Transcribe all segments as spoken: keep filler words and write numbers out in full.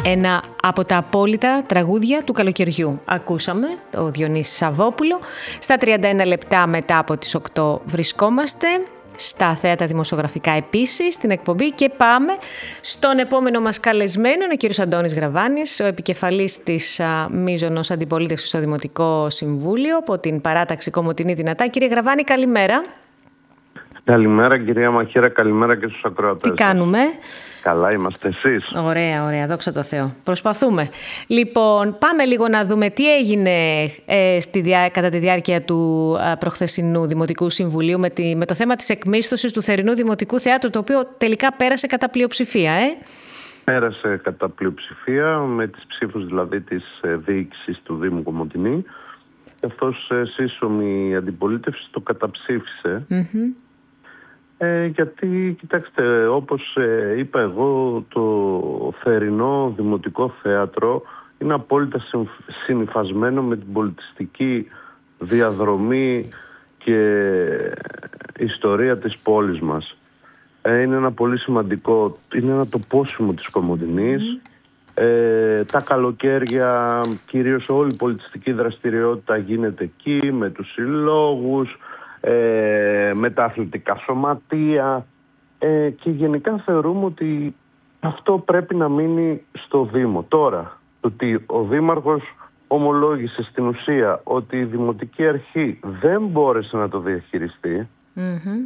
Ένα από τα απόλυτα τραγούδια του καλοκαιριού. Ακούσαμε το Διονύση Σαββόπουλο. Στα τριάντα ένα λεπτά μετά από τις οκτώ βρισκόμαστε στα θέατα δημοσιογραφικά επίσης, στην εκπομπή, και πάμε στον επόμενο μας καλεσμένο, ο κύριος Αντώνης Γραβάνης, ο επικεφαλής της α, μείζωνος αντιπολίτευσης στο Δημοτικό Συμβούλιο από την παράταξη Κομοτηνή Δυνατά. Κύριε Γραβάνη, καλημέρα. Καλημέρα κυρία Μαχαίρα, καλημέρα και στους ακροατές. Τι κάνουμε? Καλά είμαστε, εσείς? Ωραία, ωραία, δόξα τω Θεώ. Προσπαθούμε. Λοιπόν, πάμε λίγο να δούμε τι έγινε ε, στη διά, κατά τη διάρκεια του ε, προχθεσινού Δημοτικού Συμβουλίου με, τη, με το θέμα της εκμίσθωσης του θερινού Δημοτικού Θεάτρου, το οποίο τελικά πέρασε κατά πλειοψηφία, ε? Πέρασε κατά πλειοψηφία, με τις ψήφους δηλαδή της ε, διοίκησης του Δήμου Κομοτηνή, καθώς ε, σύσσωμη αντιπολίτευση το καταψήφισε. Mm-hmm. Ε, γιατί, κοιτάξτε, όπως ε, είπα εγώ, το θερινό Δημοτικό Θέατρο είναι απόλυτα συνυφασμένο με την πολιτιστική διαδρομή και ιστορία της πόλης μας. Ε, είναι ένα πολύ σημαντικό, είναι ένα τοπόσιμο της Κομοτηνής. Mm. Ε, τα καλοκαίρια, κυρίως όλη η πολιτιστική δραστηριότητα γίνεται εκεί, με τους συλλόγους, Ε, με τα αθλητικά σωματεία, ε, και γενικά θεωρούμε ότι αυτό πρέπει να μείνει στο Δήμο. Τώρα, το ότι ο Δήμαρχος ομολόγησε στην ουσία ότι η Δημοτική Αρχή δεν μπόρεσε να το διαχειριστεί, mm-hmm.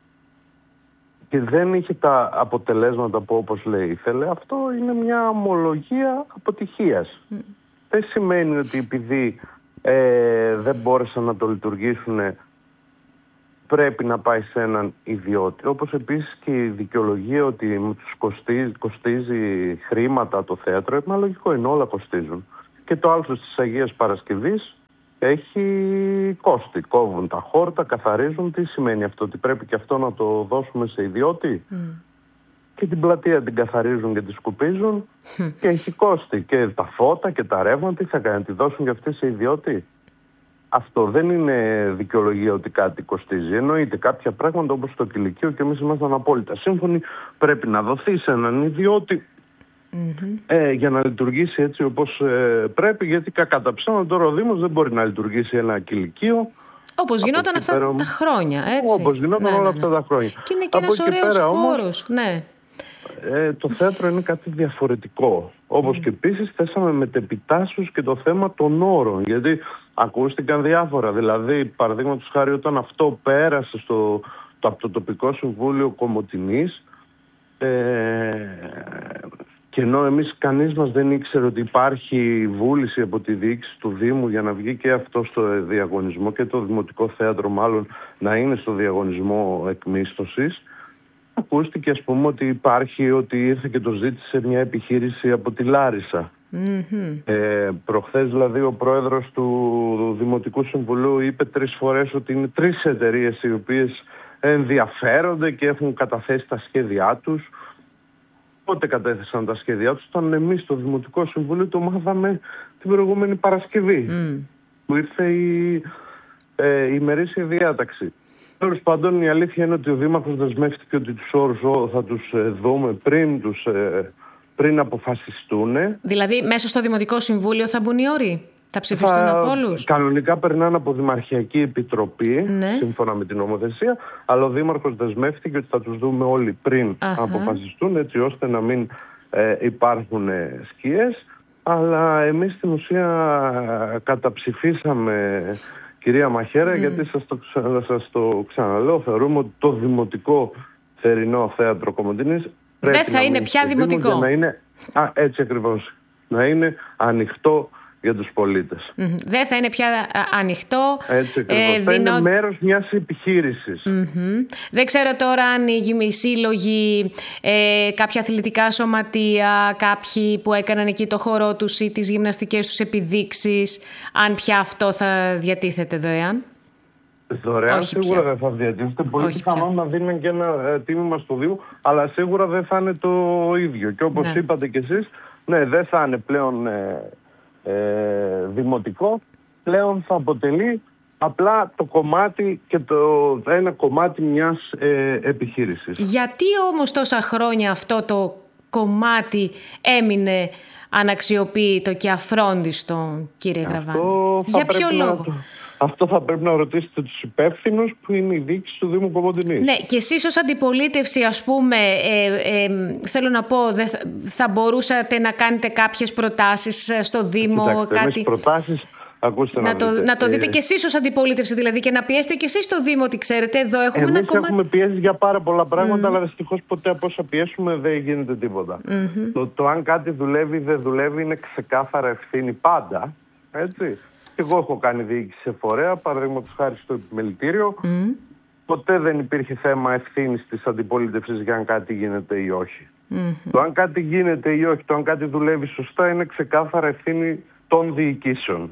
και δεν είχε τα αποτελέσματα που όπως λέει ήθελε, αυτό είναι μια ομολογία αποτυχίας. Mm. Δεν σημαίνει ότι επειδή ε, δεν μπόρεσαν να το λειτουργήσουν πρέπει να πάει σε έναν ιδιώτη. Όπως επίσης και η δικαιολογία ότι τους κοστίζει, κοστίζει χρήματα το θέατρο, μα λογικό είναι, όλα κοστίζουν. Και το άλθος της Αγίας Παρασκευής έχει κόστη. Κόβουν τα χόρτα, καθαρίζουν. Τι σημαίνει αυτό? Ότι πρέπει και αυτό να το δώσουμε σε ιδιώτη? Mm. Και την πλατεία την καθαρίζουν και τη σκουπίζουν mm. και έχει κόστη. Και τα φώτα και τα ρεύματα, τι θα κάνουν, τη δώσουν και αυτή σε ιδιώτη? Αυτό δεν είναι δικαιολογία ότι κάτι κοστίζει. Εννοείται κάποια πράγματα όπως το κηλικείο, και εμείς ήμασταν απόλυτα σύμφωνοι, πρέπει να δοθεί σε έναν ιδιώτη mm-hmm. ε, για να λειτουργήσει έτσι όπως ε, πρέπει, γιατί κακά τα ψέματα τώρα ο Δήμος δεν μπορεί να λειτουργήσει ένα κηλικείο. Όπως γινόταν αυτά πέρα, τα χρόνια, έτσι. Όπως γινόταν ναι, όλα ναι, ναι. αυτά τα χρόνια. Και είναι και από ένας ωραίος χώρος, ναι. Ε, το θέατρο είναι κάτι διαφορετικό. Όπως mm. και επίσης θέσαμε μετεπιτάσσεως και το θέμα των όρων, γιατί ακούστηκαν διάφορα. Δηλαδή, παραδείγματος χάρη, όταν αυτό πέρασε στο, το, από το τοπικό συμβούλιο Κομοτηνής, ε, και ενώ εμείς κανείς μας δεν ήξερε ότι υπάρχει βούληση από τη διοίκηση του Δήμου για να βγει και αυτό στο διαγωνισμό, και το Δημοτικό Θέατρο μάλλον να είναι στο διαγωνισμό εκμίσθωσης, ακούστηκε, ας πούμε, ότι υπάρχει, ότι ήρθε και το ζήτησε μια επιχείρηση από τη Λάρισα. Mm-hmm. Ε, προχθές δηλαδή ο πρόεδρος του Δημοτικού Συμβουλίου είπε τρεις φορές ότι είναι τρεις εταιρείες οι οποίες ενδιαφέρονται και έχουν καταθέσει τα σχέδιά τους. Πότε κατέθεσαν τα σχέδιά τους? Όταν εμείς στο Δημοτικό Συμβουλίο το μάθαμε την προηγούμενη Παρασκευή, mm. που ήρθε η, ε, η ημερήσια διάταξη. Τέλος πάντων, η αλήθεια είναι ότι ο Δήμαρχος δεσμεύτηκε ότι τους όρους θα τους δούμε πριν, τους, πριν αποφασιστούν. Δηλαδή, μέσα στο Δημοτικό Συμβούλιο θα μπουν οι όροι? Θα ψηφιστούν θα, από όλους? Κανονικά περνάνε από Δημαρχιακή Επιτροπή, ναι. σύμφωνα με την νομοθεσία, αλλά ο Δήμαρχος δεσμεύτηκε ότι θα τους δούμε όλοι πριν Αχα. αποφασιστούν, έτσι ώστε να μην ε, υπάρχουν σκιές. Αλλά εμείς στην ουσία καταψηφίσαμε, κυρία Μαχαίρα, mm. γιατί σας το, ξα... σας το ξαναλέω, θεωρούμε ότι το Δημοτικό Θερινό Θέατρο Κομοτηνής δεν θα είναι πια δημοτικό. Να είναι, α, έτσι ακριβώς, να είναι ανοιχτό για τους πολίτες. Mm-hmm. Δεν θα είναι πια ανοιχτό. Έτσι ακριβώς. Ε, θα δίνω... είναι μέρος μιας επιχείρησης. Mm-hmm. Δεν ξέρω τώρα αν οι σύλλογοι, ε, κάποια αθλητικά σωματεία, κάποιοι που έκαναν εκεί το χορό τους ή τις γυμναστικές τους επιδείξεις, αν πια αυτό θα διατίθεται δωρεάν. Δωρεάν σίγουρα δεν θα διατίθεται. Πολύ πιθανόν να δίνουν και ένα ε, τίμημα στο Δήμο, αλλά σίγουρα δεν θα είναι το ίδιο. Και όπως ναι. είπατε κι εσείς, ναι, δεν θα είναι πλέον ε, ε, δημοτικό, πλέον θα αποτελεί απλά το κομμάτι και το ένα κομμάτι μιας ε, επιχείρησης. Γιατί όμως τόσα χρόνια αυτό το κομμάτι έμεινε αναξιοποίητο και αφρόντιστο, κύριε Γραβάνη? Για ποιο λόγο? Να... Αυτό θα πρέπει να ρωτήσετε τους υπεύθυνους που είναι η διοίκηση του Δήμου Κομοτηνής. Ναι, και εσείς ως αντιπολίτευση, ας πούμε, ε, ε, θέλω να πω, δε, θα μπορούσατε να κάνετε κάποιες προτάσεις στο Δήμο? Κοιτάξτε, κάτι... εμείς προτάσεις, ακούστε να, να, το, δείτε. να το δείτε και εσείς ως αντιπολίτευση δηλαδή και να πιέσετε και εσείς στο Δήμο, ότι ξέρετε, εδώ έχουμε εμείς ένα κόμμα... έχουμε πιέσει για πάρα πολλά πράγματα, mm. αλλά δυστυχώς ποτέ από όσα πιέσουμε δεν γίνεται τίποτα. Mm-hmm. Το, το αν κάτι δουλεύει ή δεν δουλεύει είναι ξεκάθαρα ευθύνη πάντα, έτσι. Εγώ έχω κάνει διοίκηση σε φορέα, παραδείγματος χάρη στο επιμελητήριο. Mm. Ποτέ δεν υπήρχε θέμα ευθύνης της αντιπολίτευσης για αν κάτι γίνεται ή όχι. Mm-hmm. Το αν κάτι γίνεται ή όχι, το αν κάτι δουλεύει σωστά, είναι ξεκάθαρα ευθύνη των διοικήσεων.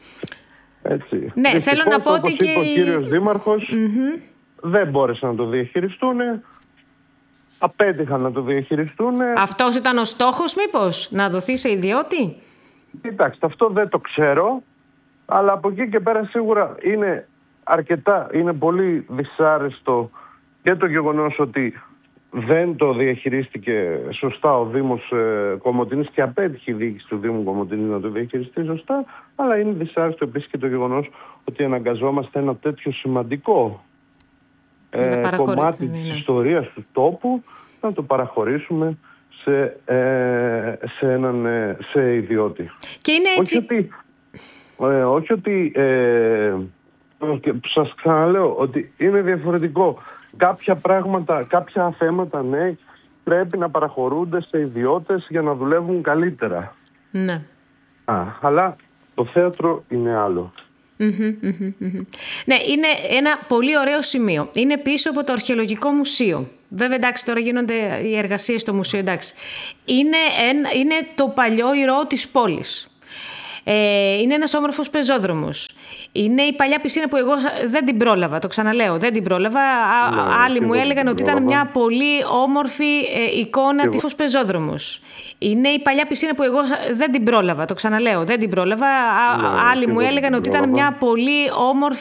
Έτσι. Ναι, δυστυχώς, θέλω να πω ότι και... ο κύριος Δήμαρχος mm-hmm. δεν μπόρεσαν να το διαχειριστούν. Απέτυχαν να το διαχειριστούν. Αυτός ήταν ο στόχος μήπως, να δοθεί σε ιδιώτη? Κοιτάξτε, αυτό δεν το ξέρω. Αλλά από εκεί και πέρα σίγουρα είναι αρκετά, είναι πολύ δυσάρεστο και το γεγονός ότι δεν το διαχειρίστηκε σωστά ο Δήμος ε, Κομοτηνής και απέτυχε η διοίκηση του Δήμου Κομοτηνής να το διαχειριστεί σωστά, αλλά είναι δυσάρεστο επίσης και το γεγονός ότι αναγκαζόμαστε ένα τέτοιο σημαντικό ε, κομμάτι ναι, ναι. της ιστορίας του τόπου να το παραχωρήσουμε σε, ε, σε έναν ε, σε ιδιώτη. Και είναι έτσι... Όχι ότι, ε, όχι ότι ε, σας ξαναλέω ότι είναι διαφορετικό. Κάποια πράγματα, κάποια θέματα, ναι, πρέπει να παραχωρούνται σε ιδιώτες για να δουλεύουν καλύτερα. Ναι. Α, αλλά το θέατρο είναι άλλο. Mm-hmm, mm-hmm, mm-hmm. Ναι, είναι ένα πολύ ωραίο σημείο. Είναι πίσω από το Αρχαιολογικό Μουσείο. Βέβαια, εντάξει, τώρα γίνονται οι εργασίες στο μουσείο, εντάξει. Είναι, ένα, είναι το παλιό ηρώο της πόλης. Ε, είναι ένας όμορφος πεζόδρομος. Είναι η παλιά πισίνα που εγώ δεν την πρόλαβα, το ξαναλέω, δεν την πρόλαβα. Ναι, άλλοι μου έλεγαν ότι ήταν μια πολύ όμορφη ε, εικόνα της πεζόδρομος. Είναι η παλιά πισίνα που εγώ δεν την πρόλαβα, το ξαναλέω, δεν την πρόλαβα. Ναι, Άλλοι μου έλεγαν ότι ήταν μια πολύ όμορφη